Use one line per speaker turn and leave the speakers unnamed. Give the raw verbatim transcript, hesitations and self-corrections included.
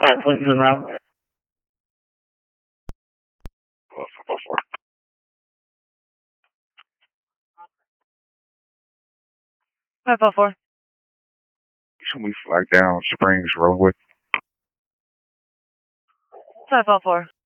Alright, please around.
five oh four.
Should we flag down Springs Roadwood?
five oh four.